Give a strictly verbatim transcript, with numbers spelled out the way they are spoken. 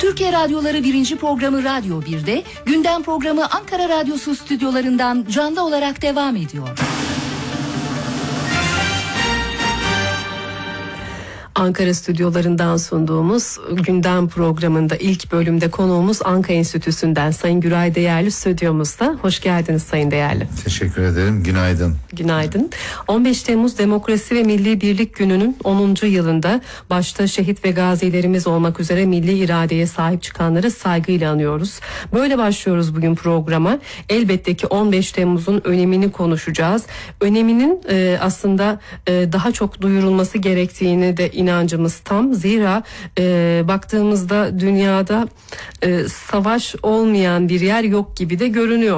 Türkiye Radyoları birinci programı Radyo bir'de, gündem programı Ankara Radyosu stüdyolarından canlı olarak devam ediyor. Ankara stüdyolarından sunduğumuz gündem programında ilk bölümde konuğumuz Anka Enstitüsü'nden Sayın Güray Değerli stüdyomuzda. Hoş geldiniz Sayın Değerli. Teşekkür ederim. Günaydın. Günaydın. on beş Temmuz Demokrasi ve Milli Birlik Günü'nün onuncu yılında başta şehit ve gazilerimiz olmak üzere milli iradeye sahip çıkanları saygıyla anıyoruz. Böyle başlıyoruz bugün programa. Elbette ki on beş Temmuz'un önemini konuşacağız. Öneminin e, aslında e, daha çok duyurulması gerektiğini de inancımız tam. Zira e, baktığımızda dünyada e, savaş olmayan bir yer yok gibi de görünüyor.